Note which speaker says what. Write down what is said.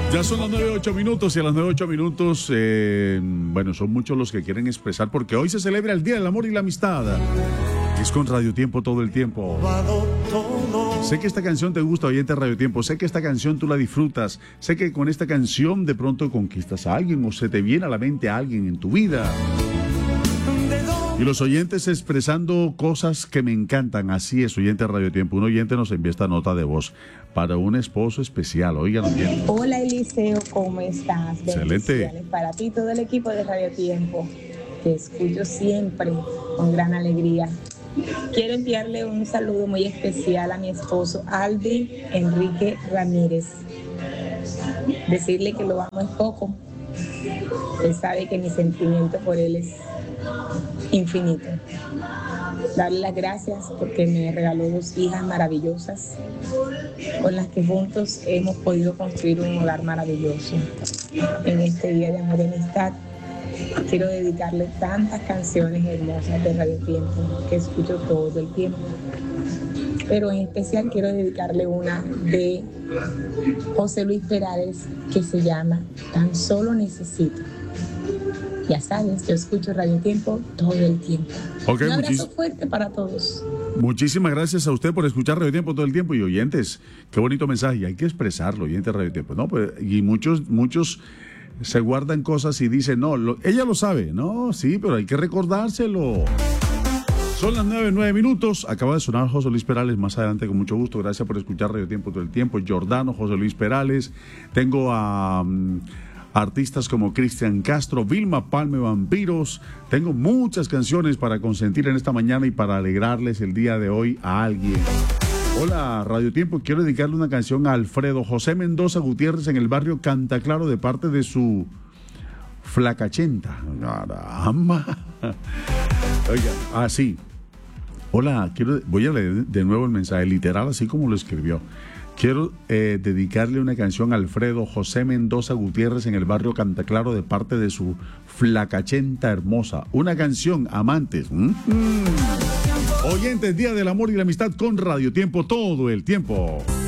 Speaker 1: Ya son las 9:08 y a las 9:08, bueno, son muchos los que quieren expresar porque hoy se celebra el Día del Amor y la Amistad. Es con Radio Tiempo todo el tiempo. Sé que esta canción te gusta, oyente Radio Tiempo. Sé que esta canción tú la disfrutas. Sé que con esta canción de pronto conquistas a alguien o se te viene a la mente a alguien en tu vida. Y los oyentes expresando cosas que me encantan. Así es, oyente Radio Tiempo. Un oyente nos envía esta nota de voz para un esposo especial. Oigan bien.
Speaker 2: Hola Eliseo, ¿cómo estás?
Speaker 1: Excelente.
Speaker 2: Para ti, todo el equipo de Radio Tiempo. Te escucho siempre con gran alegría. Quiero enviarle un saludo muy especial a mi esposo Aldi Enrique Ramírez. Decirle que lo amo es poco. Él sabe que mi sentimiento por él es infinito. Darle las gracias porque me regaló 2 hijas maravillosas con las que juntos hemos podido construir un hogar maravilloso. En este día de amor y amistad quiero dedicarle tantas canciones hermosas de Radio Tiempo que escucho todo el tiempo, pero en especial quiero dedicarle una de José Luis Perales que se llama Tan Solo Necesito. Ya sabes, yo escucho Radio Tiempo todo el tiempo.
Speaker 1: Okay,
Speaker 2: un abrazo fuerte para todos.
Speaker 1: Muchísimas gracias a usted por escuchar Radio Tiempo todo el tiempo. Y oyentes, qué bonito mensaje. Y hay que expresarlo, oyentes Radio Tiempo. No, pues, y muchos se guardan cosas y dicen, no, ella lo sabe. No, sí, pero hay que recordárselo. Son las 9:09. Acaba de sonar José Luis Perales. Más adelante, con mucho gusto. Gracias por escuchar Radio Tiempo todo el tiempo. Jordano, José Luis Perales. Tengo a artistas como Cristian Castro, Vilma Palme, Vampiros. Tengo muchas canciones para consentir en esta mañana y para alegrarles el día de hoy a alguien. Hola, Radio Tiempo. Quiero dedicarle una canción a Alfredo José Mendoza Gutiérrez en el barrio Cantaclaro de parte de su flacachenta. Caramba. Oiga, sí. Hola, voy a leer de nuevo el mensaje, literal, así como lo escribió. Quiero dedicarle una canción a Alfredo José Mendoza Gutiérrez en el barrio Cantaclaro de parte de su flacachenta hermosa. Una canción, amantes. Oyentes, Día del Amor y la Amistad con Radio Tiempo todo el tiempo.